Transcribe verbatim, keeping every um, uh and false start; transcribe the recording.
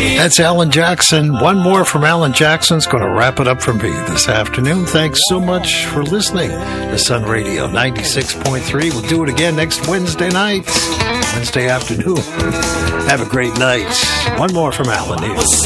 That's Alan Jackson. One more from Alan Jackson's going to wrap it up for me this afternoon. Thanks so much for listening to Sun Radio ninety-six point three. We'll do it again next Wednesday night, Wednesday afternoon. Have a great night. One more from Alan here.